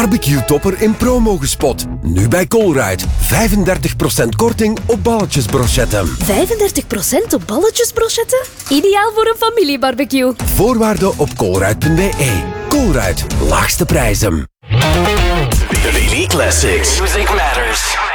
Barbecue-topper in promo gespot. Nu bij Colruyt. 35% korting op balletjesbrochetten. 35% op balletjesbrochetten? Ideaal voor een familiebarbecue. Voorwaarden op colruyt.be. Colruyt. Laagste prijzen. The Daily Classics. Music Matters.